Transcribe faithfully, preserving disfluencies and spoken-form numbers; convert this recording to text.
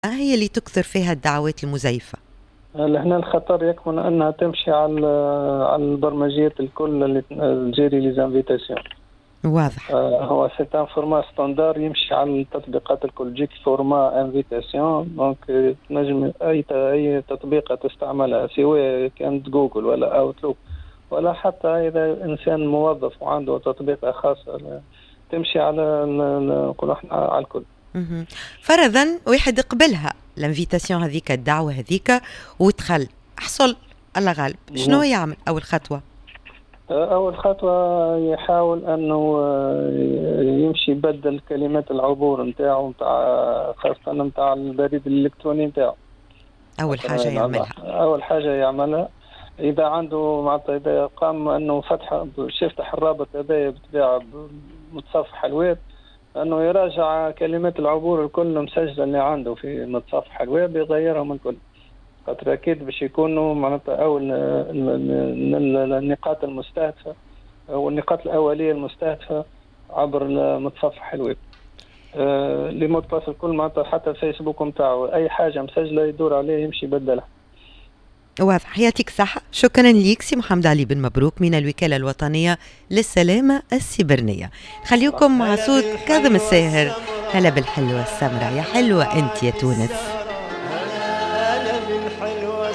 هي اللي تكثر فيها الدعوات المزيفة؟ هنا الخطر يكمن انها تمشي على على البرمجيات الكل اللي تجري لي زانفيتاسيون. واضح. هو سي ان فورما ستاندار يمشي على التطبيقات الكل، تجيك فورما انفيتاسيون، دونك تنجم اي اي تطبيق تستعملها سواء كانت جوجل ولا اوتلوك ولا حتى اذا انسان موظف وعنده تطبيقه خاصه تمشي على نقولوا احنا على الكل. فرضا واحد يقبلها الانفيتاسيون هذيك، الدعوه هذيك، ودخل حصل الله غالب، شنو يعمل اول خطوه؟ اول خطوه يحاول انه يمشي يبدل كلمات العبور نتاعو، نتاع خاصه نتاع البريد الالكتروني نتاعو. اول حاجه يعملها اول حاجه يعملها اذا عنده معناتها اذا قام انه فتح يفتح الرابط هذايا بطبيعه متصفح الويب، انه يراجع كلمات العبور الكل مسجله اللي عنده في متصفح الويب، يغيرهم الكل، خاطر اكيد باش يكونوا معناتها اول النقاط المستهدفه او النقاط الاوليه المستهدفه عبر متصفح الويب. آه اللي مود باس الكل معناتها حتى الفيسبوك نتاعو اي حاجه مسجله يدور عليه يمشي يبدلها. واضح. يعطيك الصحة. شكرا ليك سي محمد علي بن مبروك من الوكالة الوطنية للسلامة السيبرانية. خليكم مع صوت كاظم الساهر. هلا بالحلوة السمراء، يا حلوة انت يا تونس.